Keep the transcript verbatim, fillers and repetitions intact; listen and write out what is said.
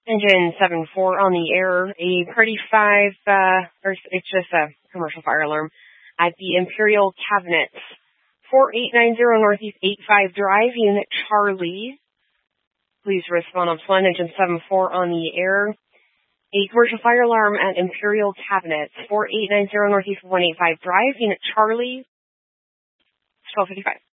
Engine seven four on the air, a Party five, uh, or it's just a commercial fire alarm at the Imperial Cabinet, four eight nine zero Northeast eight five Drive, Unit Charlie. Please respond on plan. Engine seven four on the air, a commercial fire alarm at Imperial Cabinet, four eight nine zero Northeast one eight five Drive, Unit Charlie, twelve fifty-five.